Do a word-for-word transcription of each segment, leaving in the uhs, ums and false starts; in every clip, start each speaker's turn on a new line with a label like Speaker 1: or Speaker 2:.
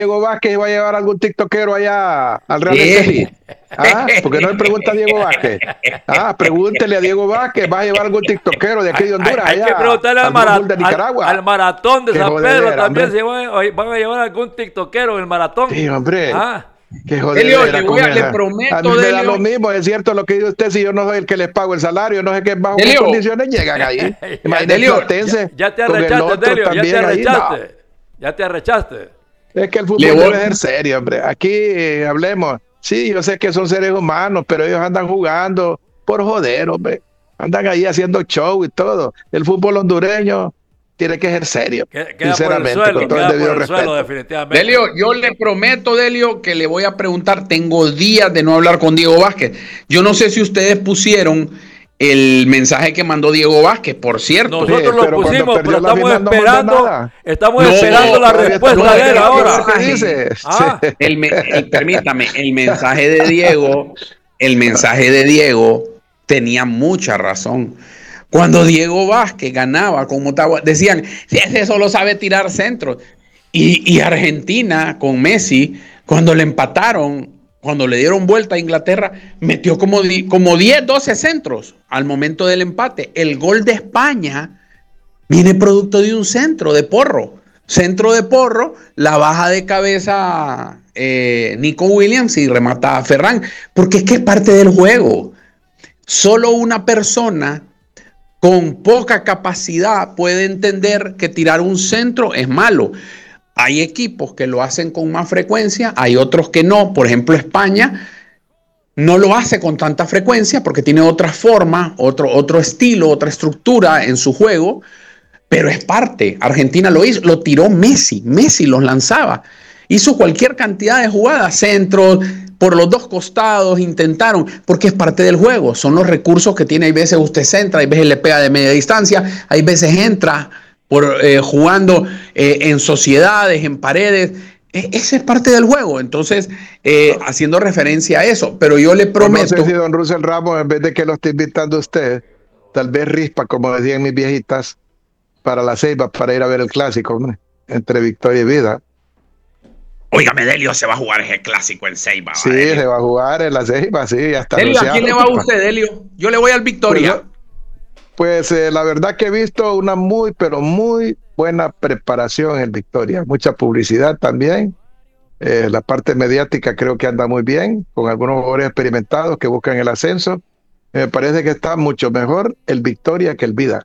Speaker 1: Diego Vázquez va a llevar algún tiktokero allá al Real Estelí. ¿Ah? ¿Por qué no le pregunta a Diego Vázquez? Ah, pregúntele a Diego Vázquez, ¿va a llevar algún tiktokero de aquí de Honduras
Speaker 2: hay, hay
Speaker 1: allá
Speaker 2: que preguntarle al,
Speaker 1: al
Speaker 2: mara,
Speaker 1: fútbol de Nicaragua?
Speaker 2: Al, al maratón de
Speaker 1: qué
Speaker 2: San
Speaker 1: jodedera,
Speaker 2: Pedro también se
Speaker 1: van,
Speaker 2: van a llevar algún tiktokero en el maratón.
Speaker 1: Sí, hombre.
Speaker 2: Ah.
Speaker 1: Qué jodedera.
Speaker 3: Delio, le, voy a, le prometo,
Speaker 1: a mí me
Speaker 3: Delio,
Speaker 1: da lo mismo, es cierto lo que dice usted, si yo no soy el que les pago el salario, no sé qué bajo qué condiciones llegan ahí. Imagínate,
Speaker 2: ya, ya te arrechaste, Delio, ya te arrechaste. No. Ya te arrechaste.
Speaker 1: Es que el fútbol debe ser serio, hombre. Aquí eh, hablemos. Sí, yo sé que son seres humanos, pero ellos andan jugando por joder, hombre. Andan ahí haciendo show y todo. El fútbol hondureño tiene que ser serio,
Speaker 2: queda
Speaker 1: sinceramente,
Speaker 2: por el suelo,
Speaker 1: con todo
Speaker 2: queda
Speaker 1: el debido
Speaker 2: por el
Speaker 1: respeto.
Speaker 2: Suelo, definitivamente.
Speaker 3: Delio, yo le prometo, Delio, que le voy a preguntar. Tengo días de no hablar con Diego Vázquez. Yo no sé si ustedes pusieron el mensaje que mandó Diego Vázquez, por cierto.
Speaker 2: Nosotros
Speaker 1: sí,
Speaker 2: lo pusimos, pero estamos
Speaker 1: final,
Speaker 2: esperando,
Speaker 1: no
Speaker 2: estamos
Speaker 3: no,
Speaker 2: esperando la respuesta
Speaker 3: no,
Speaker 2: de él ahora.
Speaker 1: ¿Qué dice?
Speaker 2: Ah.
Speaker 3: El, el, permítame, el mensaje de Diego, el mensaje de Diego tenía mucha razón. Cuando Diego Vázquez ganaba con Motagua, decían, ese solo sabe tirar centros. Y, y Argentina con Messi, cuando le empataron, cuando le dieron vuelta a Inglaterra, metió como, como diez, doce centros al momento del empate. El gol de España viene producto de un centro de Porro. Centro de Porro, la baja de cabeza eh, Nico Williams y remata a Ferran. Porque es que es parte del juego. Solo una persona con poca capacidad puede entender que tirar un centro es malo. Hay equipos que lo hacen con más frecuencia, hay otros que no. Por ejemplo, España no lo hace con tanta frecuencia porque tiene otra forma, otro, otro estilo, otra estructura en su juego, pero es parte. Argentina lo hizo, lo tiró Messi, Messi los lanzaba. Hizo cualquier cantidad de jugadas, centros, por los dos costados, intentaron, porque es parte del juego. Son los recursos que tiene. Hay veces usted centra, hay veces le pega de media distancia, hay veces entra por eh, jugando eh, en sociedades, en paredes. E ese es parte del juego. Entonces, eh, haciendo referencia a eso, pero yo le prometo.
Speaker 1: No sé si don Russell Ramos, en vez de que lo esté invitando usted, tal vez rispa, como decían mis viejitas, para la Ceiba, para ir a ver el clásico, hombre, entre Victoria y Vida.
Speaker 3: Óigame, Delio, se va a jugar ese clásico en Ceiba.
Speaker 1: Sí,
Speaker 3: Delio.
Speaker 1: se va a jugar en la Ceiba, sí, hasta
Speaker 3: Delio, ¿a quién le va a usted, Delio? Yo le voy al Victoria.
Speaker 1: Pues, pues eh, la verdad que he visto una muy, pero muy buena preparación en el Victoria. Mucha publicidad también. Eh, la parte mediática creo que anda muy bien, con algunos jugadores experimentados que buscan el ascenso. Me parece que está mucho mejor el Victoria que el Vida.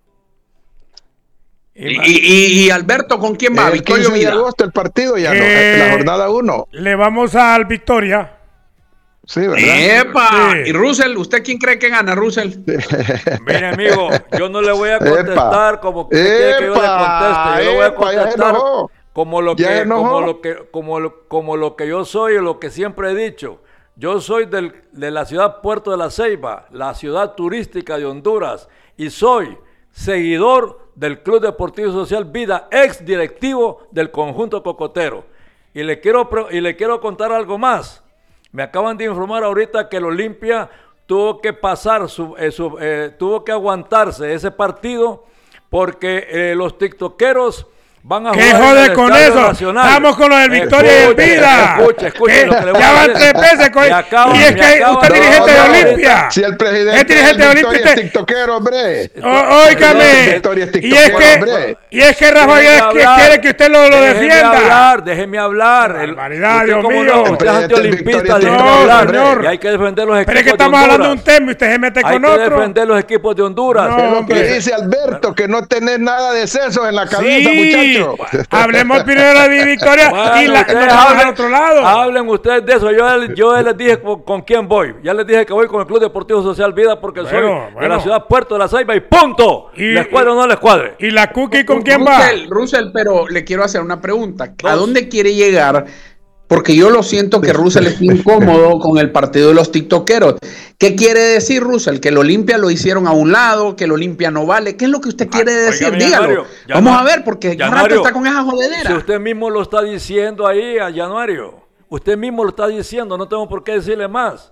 Speaker 3: Y, y, y Alberto, ¿con quién va?
Speaker 1: El
Speaker 3: Victoria
Speaker 1: quince
Speaker 3: Vida.
Speaker 1: de agosto el partido ya
Speaker 4: eh,
Speaker 1: no, la jornada uno.
Speaker 4: Le vamos al Victoria.
Speaker 1: Sí, ¿verdad?
Speaker 3: ¡Epa!
Speaker 4: Sí.
Speaker 3: Y Russell, ¿usted quién cree que gana, Russell?
Speaker 2: Mire, amigo, yo no le voy a contestar
Speaker 1: Epa.
Speaker 2: como usted quiere que yo le conteste. Yo le voy a
Speaker 1: Epa,
Speaker 2: contestar como lo
Speaker 1: Ya
Speaker 2: que, como lo que, como lo, como lo que yo soy y lo que siempre he dicho. Yo soy del, de la ciudad Puerto de la Ceiba, la ciudad turística de Honduras, y soy seguidor del Club Deportivo Social Vida, ex directivo del conjunto cocotero. Y le quiero, y le quiero contar algo más. Me acaban de informar ahorita que el Olimpia tuvo que pasar, su, eh, su, eh, tuvo que aguantarse ese partido porque eh, los tiktokeros van a
Speaker 4: ¿Qué
Speaker 2: jugar
Speaker 4: jode
Speaker 2: en el
Speaker 4: con
Speaker 2: Estadio
Speaker 4: eso?
Speaker 2: Nacional.
Speaker 4: Estamos con lo del Victoria y el Vida.
Speaker 2: Escuche, escuche
Speaker 4: Eh,
Speaker 2: lo que le voy
Speaker 4: ya
Speaker 2: a
Speaker 4: van
Speaker 2: decir.
Speaker 4: tres veces con...
Speaker 2: Acaban,
Speaker 4: y es que usted es dirigente de Olimpia.
Speaker 1: Si el presidente
Speaker 4: es dirigente de Olimpia,
Speaker 1: es tiktokero, hombre.
Speaker 4: Óigame. Y es que, y es que Rafael quiere que usted lo, lo
Speaker 2: déjeme
Speaker 4: defienda.
Speaker 2: Hablar, déjeme hablar.
Speaker 4: Barbaridad,
Speaker 2: el,
Speaker 4: Dios
Speaker 2: como
Speaker 4: mío.
Speaker 2: No, usted es antiolimpista, déjeme
Speaker 4: no,
Speaker 2: hablar.
Speaker 4: Señor.
Speaker 2: Y hay que defender los equipos.
Speaker 4: Pero es que estamos hablando de un tema y usted se mete con otro.
Speaker 2: Hay que defender los equipos de Honduras.
Speaker 1: No, es lo que dice Alberto, que no tenés nada de sesos en la cabeza,
Speaker 4: sí.
Speaker 1: muchacho.
Speaker 4: Hablemos primero de Victoria
Speaker 2: bueno,
Speaker 4: y la que nos vamos al otro lado.
Speaker 2: Hablen ustedes de eso. Yo, yo les dije con, con quién voy. Ya les dije que voy con el Club Deportivo Social Vida porque bueno, soy bueno. de la ciudad Puerto de la Ceiba y punto. Y, ¿les cuadre o no les cuadre?
Speaker 4: ¿Y la Cookie con quién
Speaker 3: Russell,
Speaker 4: va?
Speaker 3: Russell, pero le quiero hacer una pregunta. ¿A dónde quiere llegar? Porque yo lo siento que Russell está incómodo con el partido de los tiktokeros. ¿Qué quiere decir, Russell? ¿Que el Olimpia lo hicieron a un lado? ¿Que el Olimpia no vale? ¿Qué es lo que usted quiere ah, decir? Oiga, Dígalo. Januario,
Speaker 2: Vamos
Speaker 3: a ver, porque ya rato está con esa jodedera.
Speaker 2: Si usted mismo lo está diciendo ahí a Januario, usted mismo lo está diciendo, no tengo por qué decirle más.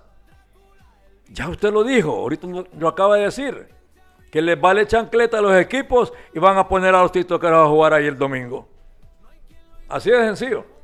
Speaker 2: Ya usted lo dijo, ahorita lo acaba de decir. Que les vale chancleta a los equipos y van a poner a los tiktokeros a jugar ahí el domingo. Así de sencillo.